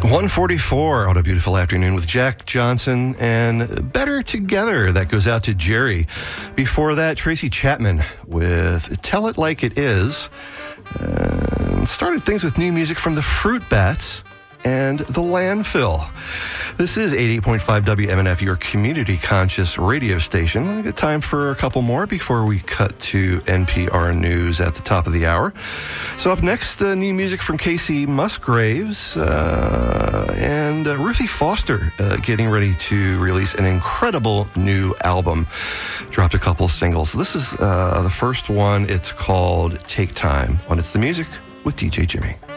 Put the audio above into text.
1:44 on a beautiful afternoon with Jack Johnson and Better Together. That goes out to Jerry. Before that, Tracy Chapman with Tell It Like It Is. Started things with new music from the Fruit Bats and the Landfill. This is 88.5 WMNF, your community-conscious radio station. We got time for a couple more before we cut to NPR News at the top of the hour. So up next, new music from Casey Musgraves and Ruthie Foster getting ready to release an incredible new album. Dropped a couple singles. This is the first one. It's called Take Time on It's the Music with DJ Jimmy.